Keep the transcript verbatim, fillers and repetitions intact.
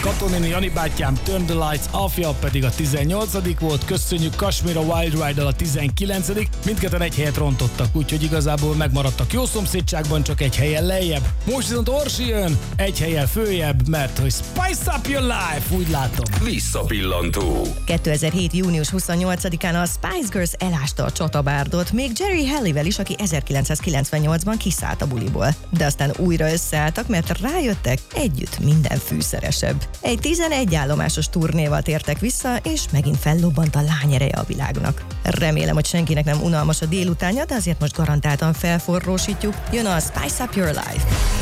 Katonini Jani bátyám Turn the Lights Afja pedig a tizennyolcadik volt, köszönjük Kashmir a Wild Ride-dal a tizenkilencedik Mindketten egy helyet rontottak, úgyhogy igazából megmaradtak jó szomszédságban, csak egy helyen lejjebb. Most viszont Orsi jön, egy helyen följebb, mert hogy Spice Up Your Life, úgy látom. Visszapillantó. kétezer-hét. június huszonnyolcadikán a Spice Girls elásta a csatabárdot, még Jerry Halliwell is, aki ezerkilencszázkilencvennyolcban kiszállt a buliból. De aztán újra összeálltak, mert rájöttek, együtt minden fűszeresebb. Egy tizenegy állomásos turnéval tértek vissza, és megint fellobbant a lányereje a világnak. Remélem, hogy senkinek nem unalmas a délutánja, de azért most garantáltan felforrósítjuk. Jön a Spice Up Your Life.